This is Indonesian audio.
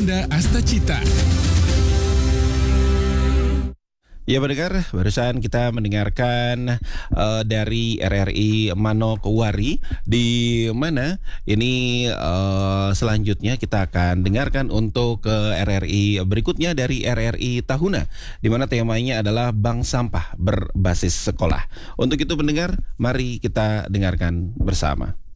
Nanda Astacita. Ya pendengar, barusan kita mendengarkan dari RRI Manokwari, di mana ini selanjutnya kita akan dengarkan untuk RRI berikutnya dari RRI Tahuna, di mana temanya adalah Bank Sampah Berbasis Sekolah. Untuk itu pendengar, mari kita dengarkan bersama.